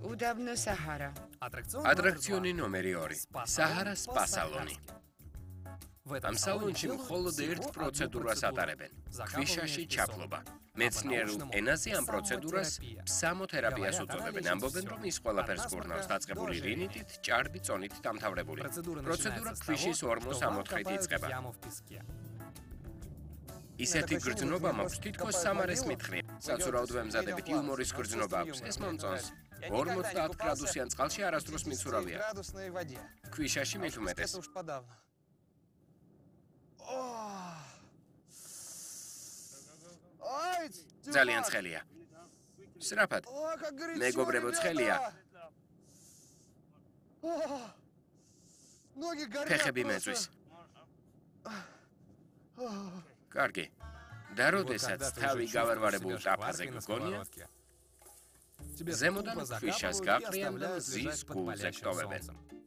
უდაბნო საჰარა. Ატრაქციონი ნომერი 2. საჰარა სპა სალონი. ამ სალონში მხოლოდ ერთ პროცედურას ატარებენ. ქვიშაში ჩაფლობა. მეცნიერულ ენაზე ამ პროცედურას ფსამოთერაპიას უწოდებენ. ამბობენ, რომ ის ყველაფერს გურნავს დაწყებული რინიტით, ჭარბი წონით დამთავრებული. პროცედურა ქვიშის 44-ით იწყება. ისეთი გრძნობა მაქვს თითქოს სამარეს მითხრი. საცურაოდ ვემზადებით იუმორის გრძნობა აქვს. ეს მომწონს. 50 გრადუსიან წყალში არასდროს მიცურავია. ქვიშაში მით უმეტეს. ძალიან ცხელია. სრაფად. მეგობრებო ცხელია. ფეხები მეწვის. კარგი. და როდესაც თავი გავარვარებულ ტაფაზე გგონია, ზემოდან ქვიშას გაყრიან და მზის გულზე გტოვებენ.